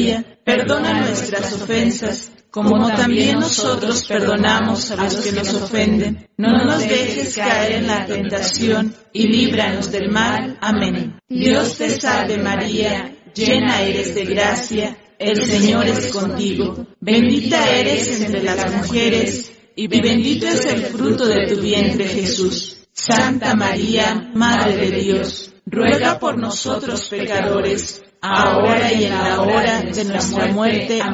María, perdona nuestras ofensas, como también nosotros perdonamos a los que nos ofenden. No nos dejes caer en la tentación, y líbranos del mal. Amén. Dios te salve María, llena eres de gracia, el Señor es contigo. Bendita eres entre las mujeres, y bendito es el fruto de tu vientre Jesús. Santa María, Madre de Dios, ruega por nosotros pecadores, ahora y en la hora de nuestra muerte.